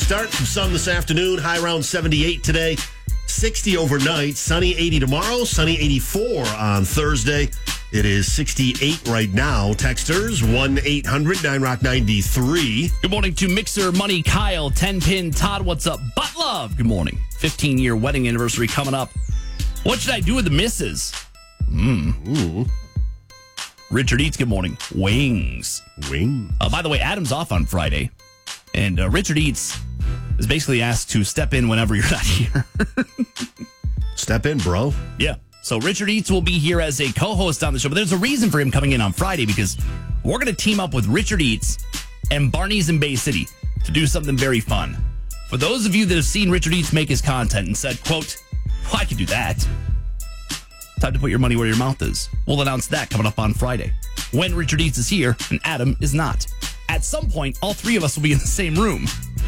start. Some sun this afternoon. High around 78 today. 60 overnight. Sunny 80 tomorrow. Sunny 84 on Thursday. It is 68 right now. Texters 1-800-9ROCK-93. Good morning to Mixer Money Kyle, 10-pin Todd. What's up? Butt Love. Good morning. 15-year wedding anniversary coming up. What should I do with the missus? Richard Eats. Good morning. Wings. By the way, Adam's off on Friday, and Richard Eats is basically asked to step in whenever you're not here. Step in, bro. Yeah. So Richard Eats will be here as a co-host on the show, but there's a reason for him coming in on Friday because we're going to team up with Richard Eats and Barney's in Bay City to do something very fun. For those of you that have seen Richard Eats make his content and said, quote, well, I could do that. Time to put your money where your mouth is. We'll announce that coming up on Friday when Richard Eats is here and Adam is not. At some point, all three of us will be in the same room.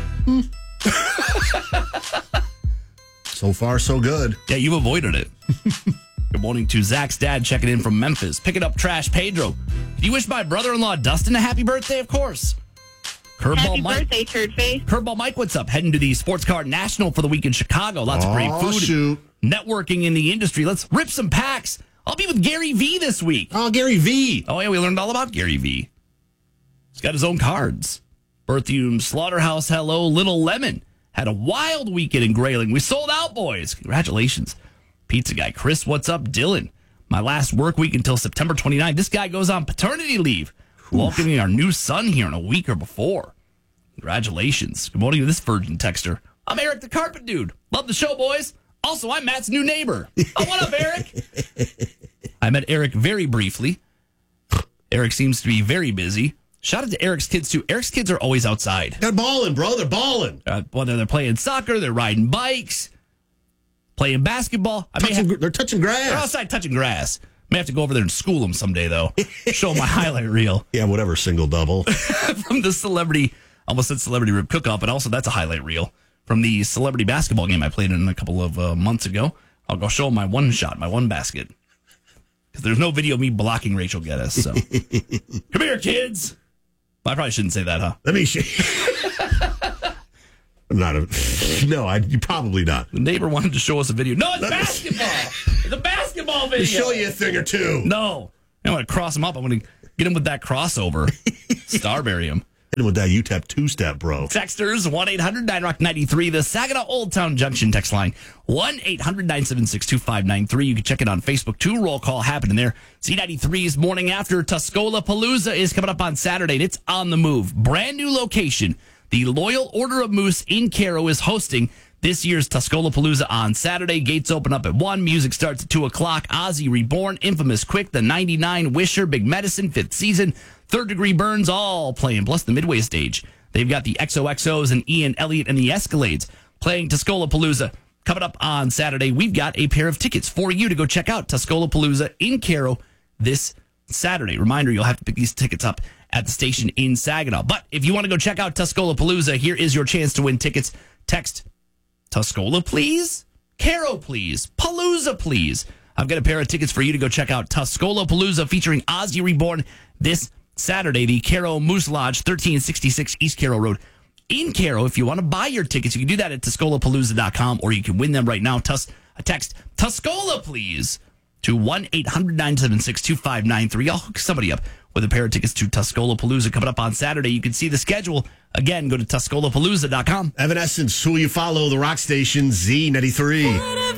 So far, so good. Yeah, you avoided it. Good morning to Zach's dad checking in from Memphis. Picking up trash, Pedro. Do you wish my brother-in-law Dustin a happy birthday? Of course. Happy birthday, turd face. Curveball Mike, what's up? Heading to the Sports Car National for the week in Chicago. Lots of great food. Shoot. Networking in the industry. Let's rip some packs. I'll be with Gary V this week. Oh, Gary V. Oh, yeah, we learned all about Gary V. He's got his own cards. Berthium, Slaughterhouse, hello. Little Lemon had a wild weekend in Grayling. We sold out, boys. Congratulations. Pizza guy Chris, what's up? Dylan, my last work week until September 29th. This guy goes on paternity leave. Welcoming our new son here in a week or before. Congratulations. Good morning to this virgin texter. I'm Eric the Carpet Dude. Love the show, boys. Also, I'm Matt's new neighbor. Oh, what up, Eric? I met Eric very briefly. Eric seems to be very busy. Shout out to Eric's kids, too. Eric's kids are always outside. They're balling, bro. They're balling. Whether they're playing soccer, they're riding bikes, playing basketball. They're touching grass. They're outside touching grass. May have to go over there and school them someday, though. Show them my highlight reel. Yeah, whatever, single double. From the celebrity, almost said celebrity rib cook-off, but also that's a highlight reel. From the celebrity basketball game I played in a couple of months ago. I'll go show them my one shot, my one basket. Because there's no video of me blocking Rachel Geddes, so. Come here, kids. I probably shouldn't say that, huh? Let me show you probably not. The neighbor wanted to show us a video. No, it's basketball. It's a basketball video. Show you a thing or two. No. I'm going to cross him up. I'm going to get him with that crossover. Starberry him. Hit him with that UTEP two-step, bro. Texters, 1-800-9ROCK-93. The Saginaw Old Town Junction text line, 1-800-976-2593. You can check it on Facebook, too. Roll call happening there. Z93's Morning After. Tuscola Palooza is coming up on Saturday, and it's on the move. Brand new location. The Loyal Order of Moose in Caro is hosting this year's Tuscola Palooza on Saturday. Gates open up at 1. Music starts at 2 o'clock. Ozzy Reborn, Infamous Quick, The 99, Wisher, Big Medicine, 5th Season, Third Degree Burns, all playing. Plus the Midway stage. They've got the XOXOs and Ian Elliott and the Escalades playing Tuscola Palooza. Coming up on Saturday, we've got a pair of tickets for you to go check out Tuscola Palooza in Caro this Saturday. Reminder, you'll have to pick these tickets up at the station in Saginaw. But if you want to go check out Tuscola Palooza, here is your chance to win tickets. Text Tuscola, please. Caro, please. Palooza, please. I've got a pair of tickets for you to go check out Tuscola Palooza featuring Ozzy Reborn this Saturday. The Caro Moose Lodge, 1366 East Caro Road in Caro. If you want to buy your tickets, you can do that at TuscolaPalooza.com, or you can win them right now. Text Tuscola, please, to 1-800-976-2593. I'll hook somebody up with a pair of tickets to Tuscola Palooza coming up on Saturday. You can see the schedule. Again, go to TuscolaPalooza.com. Evanescence, who you follow, the rock station Z93.